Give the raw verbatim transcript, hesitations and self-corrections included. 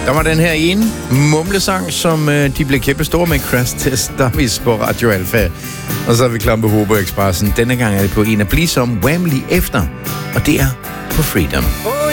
Der var den her ene mumlesang, som øh, de blev kæmpe store med, Crash Test Dummies på Radio Alfa. Og så har vi Klampe Hobo Expressen. Denne gang er det på en af Blisom Wembley efter, og det er på Freedom.